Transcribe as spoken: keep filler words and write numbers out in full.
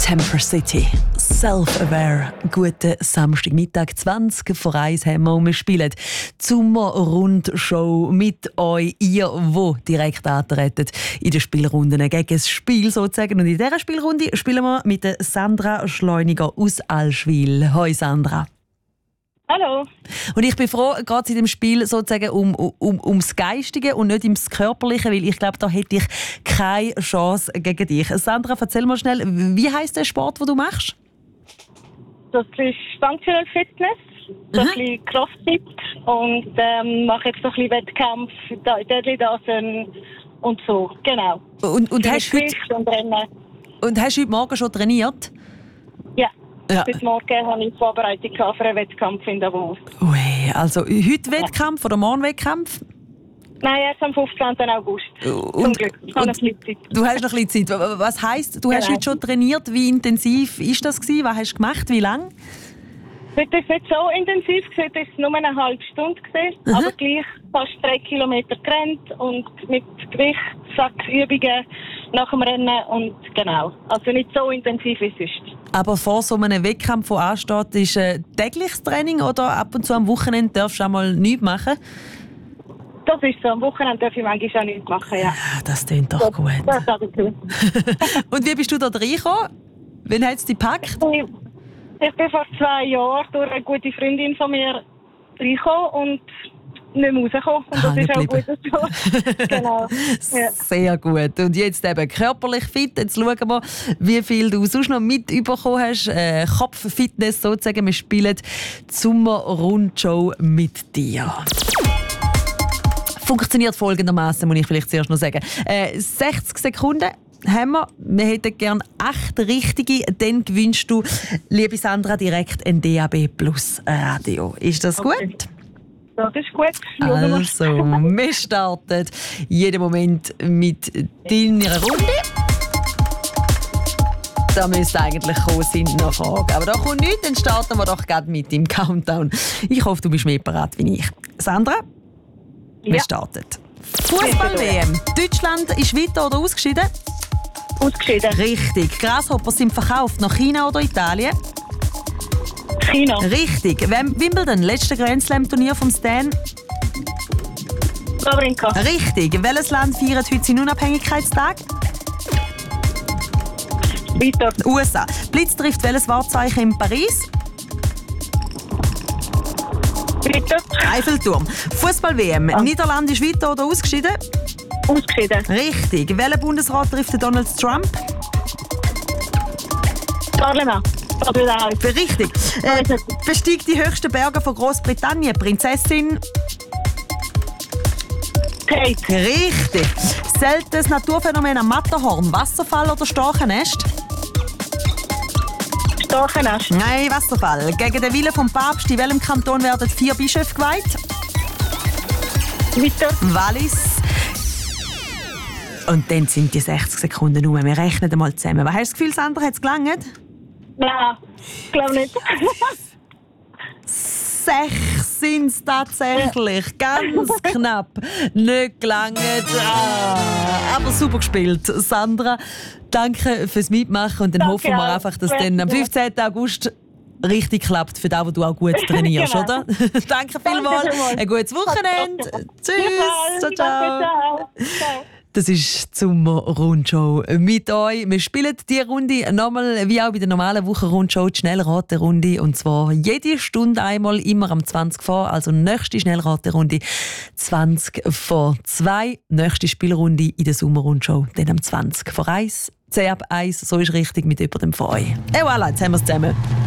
Temper City. Self-aware. Guten Samstagmittag, zwanzig vor eins haben wir. Wir spielen die Sommerrundshow mit euch, ihr, die direkt antreten in den Spielrunden gegen das Spiel sozusagen. Und in dieser Spielrunde spielen wir mit der Sandra Schleuniger aus Allschwil. Hoi Sandra. Hallo. Und ich bin froh, geht es in dem Spiel sozusagen um, um, ums Geistige und nicht ums Körperliche, weil ich glaube, da hätte ich keine Chance gegen dich. Sandra, erzähl mal schnell, wie heisst der Sport, den du machst? Das ist Functional Fitness, so ein bisschen Crossfit und ähm, mache jetzt so ein bisschen Wettkampf, Deadlift und so, genau. Und, und, hast heute, und, Rennen. und hast du heute Morgen schon trainiert? Ja. Ja. Heute Morgen habe ich Vorbereitung für einen Wettkampf in Davos. Ui, also heute Wettkampf ja. oder morgen Wettkampf? Nein, erst am fünfzehnten August. Und, Zum Glück. Ich habe noch ein bisschen Zeit. Du hast noch ein bisschen Zeit. Was heisst, du genau. hast heute schon trainiert? Wie intensiv war das? Was hast du gemacht? Wie lange? Heute war es nicht so intensiv, heute war es nur eine halbe Stunde, mhm. aber gleich fast drei Kilometer gerannt und mit Gewichtssackübungen nach dem Rennen und genau. Also nicht so intensiv wie sonst. Aber vor so einem Wettkampf, der ansteht, ist ein tägliches Training oder ab und zu am Wochenende darfst du auch mal nichts machen? Das ist so. Am Wochenende darf ich manchmal auch nichts machen, ja. Das klingt doch gut. Das, das ist gut. Und wie bist du da reingekommen? Wann hat es dich gepackt? Ich bin vor zwei Jahren durch eine gute Freundin von mir reingekommen und nicht mehr rausgekommen. Und das ist auch gut so. Genau. Ja. Sehr gut. Und jetzt eben körperlich fit. Jetzt schauen wir, wie viel du sonst noch mitbekommen hast. Äh, Kopffitness sozusagen. Wir spielen die Sommerrundshow mit dir. Funktioniert folgendermaßen, muss ich vielleicht zuerst noch sagen. Äh, sechzig Sekunden haben wir. Wir hätten gerne acht richtige. Dann gewünscht du, liebe Sandra, direkt ein D A B Plus Radio. Ist das okay. gut? Das ist gut. Also, wir starten jeden Moment mit deiner Runde. Da müsste eigentlich kommen, sind noch Fragen. Aber da kommt nichts, dann starten wir doch gerade mit dem Countdown. Ich hoffe, du bist mehr bereit wie ich. Sandra, ja. Wir starten. Fußball-W M. Deutschland ist weiter oder ausgeschieden? Ausgeschieden. Richtig. Grasshoppers sind verkauft nach China oder Italien? China. Richtig. Wimbledon, letzte Grand Slam Turnier vom Stan? Wawrinka. Richtig. Welches Land feiert heute seinen Unabhängigkeitstag? Weiter. U S A. Blitz trifft welches Wahrzeichen in Paris? Weiter. Eiffelturm. Fußball-W M. Ah. Niederland ist weiter oder ausgeschieden? Ausgeschieden. Richtig. Welcher Bundesrat trifft Donald Trump? Parlament. Richtig. Äh, besteigt die höchsten Berge von Großbritannien? Prinzessin? Kate. Richtig. Seltenes Naturphänomen am Matterhorn? Wasserfall oder Storchennest? Storchennest. Nein, Wasserfall. Gegen den Willen vom Papst, in welchem Kanton werden vier Bischöfe geweiht? Weiter. Wallis. Und dann sind die sechzig Sekunden um. Wir rechnen einmal zusammen. Was hast du das Gefühl, Sandra, hat es gelangt? Nein, ich glaube nicht. Sechs sind es tatsächlich. Ganz knapp. Nicht gelangt. Ah, aber super gespielt, Sandra. Danke fürs Mitmachen. Und dann Danke hoffen wir auch. einfach, dass dann am fünfzehnten August richtig klappt für das, was du auch gut trainierst, Genau. oder? Danke vielmals. Ein gutes Wochenende. Tschüss. Ciao, ciao. Ciao. Ciao. Das ist die Sommerrundshow mit euch. Wir spielen die Runde nochmal, wie auch bei der normalen Wochenrundshow, die Schnellraterunde. Und zwar jede Stunde einmal, immer am zwanzig vor. Also nächste Schnellraterunde zwanzig vor zwei. Nächste Spielrunde in der Sommerrundshow, dann am zwanzig vor eins. zehn ab eins, so ist richtig mit über dem Feu. Et voilà, jetzt haben wir es zusammen.